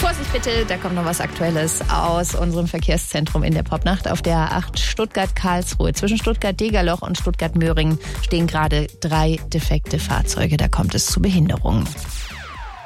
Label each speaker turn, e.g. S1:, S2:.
S1: Vorsicht bitte, da kommt noch was Aktuelles aus unserem Verkehrszentrum in der Popnacht. Auf der A8 Stuttgart-Karlsruhe zwischen Stuttgart-Degerloch und Stuttgart-Möhringen stehen gerade 3 defekte Fahrzeuge. Da kommt es zu Behinderungen.